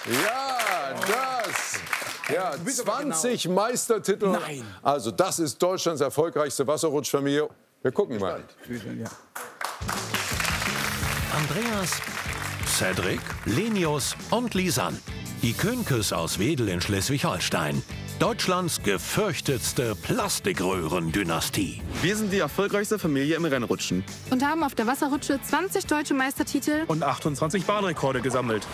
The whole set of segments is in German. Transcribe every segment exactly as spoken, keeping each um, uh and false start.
Ja, das. Ja, zwanzig Meistertitel. Nein. Also das ist Deutschlands erfolgreichste Wasserrutschfamilie. Wir gucken mal. Andreas, Cedric, Lenius und Lisann. Die Könkes aus Wedel in Schleswig-Holstein. Deutschlands gefürchtetste Plastikröhrendynastie. Wir sind die erfolgreichste Familie im Rennrutschen. Und haben auf der Wasserrutsche zwanzig deutsche Meistertitel Und achtundzwanzig Bahnrekorde gesammelt.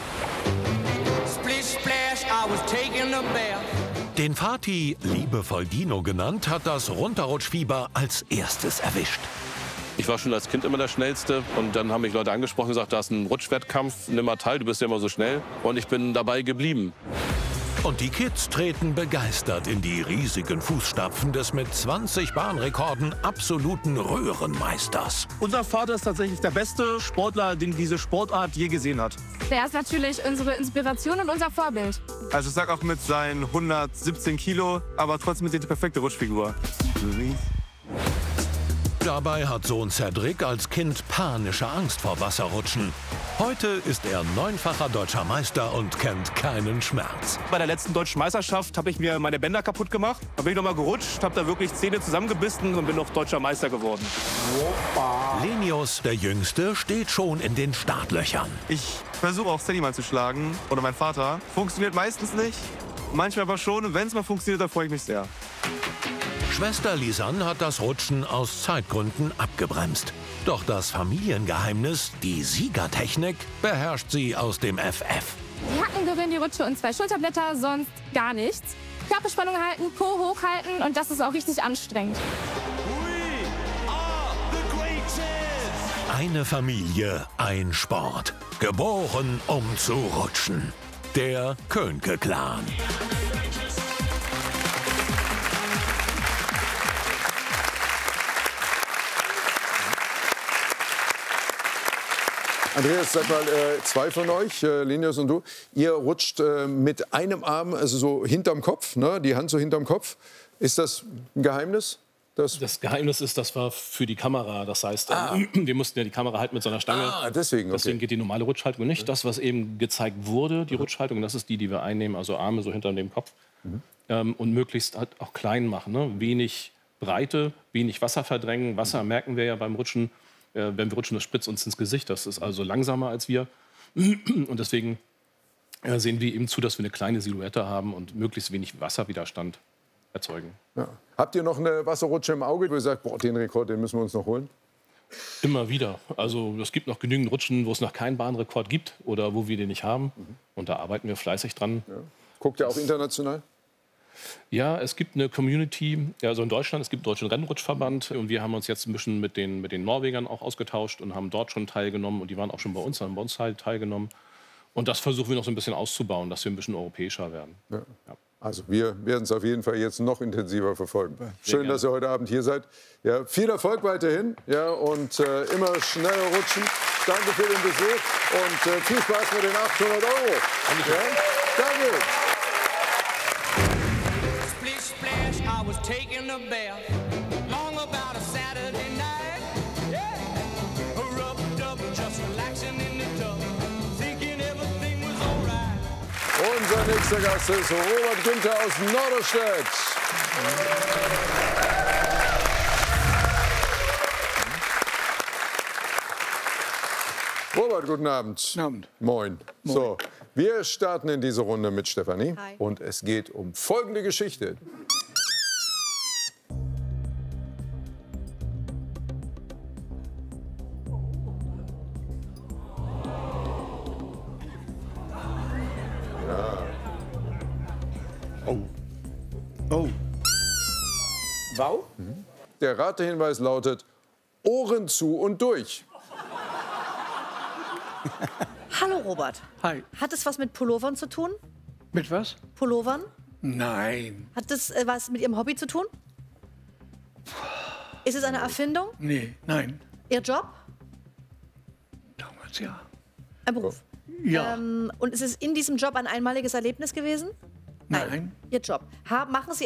Den Fatih, liebevoll Dino genannt, hat das Runterrutschfieber als erstes erwischt. Ich war schon als Kind immer der Schnellste und dann haben mich Leute angesprochen und gesagt, da ist ein Rutschwettkampf, nimm mal teil, du bist ja immer so schnell. Und ich bin dabei geblieben. Und die Kids treten begeistert in die riesigen Fußstapfen des mit zwanzig Bahnrekorden absoluten Röhrenmeisters. Unser Vater ist tatsächlich der beste Sportler, den diese Sportart je gesehen hat. der ist natürlich unsere Inspiration und unser Vorbild. Also ich sag auch mit seinen hundertsiebzehn Kilo, aber trotzdem mit der perfekte Rutschfigur. Dabei hat Sohn Cedric als Kind panische Angst vor Wasserrutschen. Heute ist er neunfacher deutscher Meister und kennt keinen Schmerz. Bei der letzten deutschen Meisterschaft habe ich mir meine Bänder kaputt gemacht. Da bin ich noch mal gerutscht, habe da wirklich Zähne zusammengebissen und bin noch deutscher Meister geworden. Lenius, der Jüngste, steht schon in den Startlöchern. Ich versuche auch Sandy mal zu schlagen, oder mein Vater. Funktioniert meistens nicht, manchmal aber schon. Und wenn es mal funktioniert, dann freue ich mich sehr. Schwester Lisann hat das Rutschen aus Zeitgründen abgebremst. Doch das Familiengeheimnis, die Siegertechnik, beherrscht sie aus dem F F. Die Hacken berühren die Rutsche und zwei Schulterblätter, sonst gar nichts. Körperspannung halten, Po hochhalten und das ist auch richtig anstrengend. Eine Familie, ein Sport. Geboren, um zu rutschen. Der Könke-Clan. Andreas, sag mal, äh, zwei von euch, äh, Lenius und du, ihr rutscht äh, mit einem Arm, also so hinterm Kopf, ne? Die Hand so hinterm Kopf. Ist das ein Geheimnis? Das, Das Geheimnis ist, das war für die Kamera. Das heißt, Ah. ähm, wir mussten ja die Kamera halten mit so einer Stange. ah, deswegen, Deswegen okay. geht die normale Rutschhaltung nicht. Das, was eben gezeigt wurde, die Rutschhaltung, das ist die, die wir einnehmen, also Arme so hinter dem Kopf. Mhm. Ähm, und möglichst halt auch klein machen. Ne? Wenig Breite, wenig Wasser verdrängen. Wasser merken wir ja beim Rutschen. Äh, wenn wir rutschen, das spritzt uns ins Gesicht. Das ist also langsamer als wir. Und deswegen äh, sehen wir eben zu, dass wir eine kleine Silhouette haben und möglichst wenig Wasserwiderstand erzeugen. Ja. Habt ihr noch eine Wasserrutsche im Auge, wo ihr sagt, boah, den Rekord, den müssen wir uns noch holen? Immer wieder. Also es gibt noch genügend Rutschen, wo es noch keinen Bahnrekord gibt oder wo wir den nicht haben. Und da arbeiten wir fleißig dran. Ja. Guckt ihr auch international? Ja, es gibt eine Community, also in Deutschland, es gibt einen deutschen Rennrutschverband. Und wir haben uns jetzt ein bisschen mit den, mit den Norwegern auch ausgetauscht und haben dort schon teilgenommen. Und die waren auch schon bei uns, haben bei uns halt teilgenommen. Und das versuchen wir noch so ein bisschen auszubauen, dass wir ein bisschen europäischer werden. Ja. Ja. Also wir werden es auf jeden Fall jetzt noch intensiver verfolgen. Schön, gerne. dass ihr heute Abend hier seid. Ja, viel Erfolg weiterhin, ja, und äh, immer schneller rutschen. Danke für den Besuch und äh, viel Spaß mit den achthundert Euro. Ja, danke. Splish splash, I was taking a bath. Long about a Saturday night. Yeah. Rubbed up, just relaxing in the tub. Thinking everything was alright. Unser nächster Gast ist Robert Günther aus Norderstedt. Robert, guten Abend. Guten Abend. Moin. So, wir starten in diese Runde mit Stefanie. Hi. Und es geht um folgende Geschichte. Oh. Wow? Der Ratehinweis lautet: Ohren zu und durch. Hallo Robert. Hi. Hat es was mit Pullovern zu tun? Mit was? Pullovern? Nein. Hat es äh, was mit Ihrem Hobby zu tun? Ist es eine Erfindung? Nee, nein. Ihr Job? Damals ja. Ein Beruf? Ja. Ähm, und ist es in diesem Job ein einmaliges Erlebnis gewesen? Nein. Ihr Job. Ha machen Sie